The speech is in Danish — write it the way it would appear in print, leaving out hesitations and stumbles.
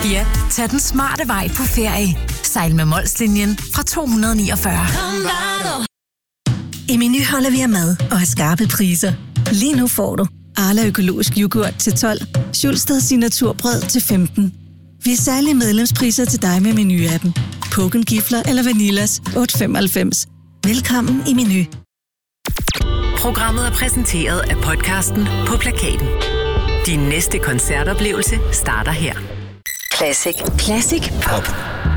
Ja, tag den smarte vej på ferie. Sejl med Molslinjen fra 249. I Meny holder vi af mad og har skarpe priser. Lige nu får du Arla økologisk yoghurt til 12, Schulstad signaturbrød til 15. Vi har særlige medlemspriser til dig med Meny-appen. Poken Gifler eller Vanillas 8,95. Velkommen i Meny. Programmet er præsenteret af podcasten På Plakaten. Din næste koncertoplevelse starter her. Classic Pop.